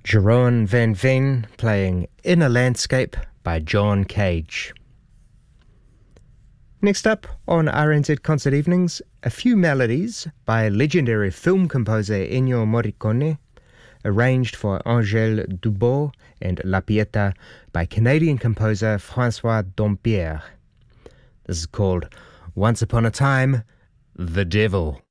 Jeroen van Veen playing Inner Landscape by John Cage. Next up on RNZ Concert Evenings, a few melodies by legendary film composer Ennio Morricone, arranged for Angèle Dubos and La Pieta by Canadian composer François Dompierre. This is called Once Upon a Time, The Devil.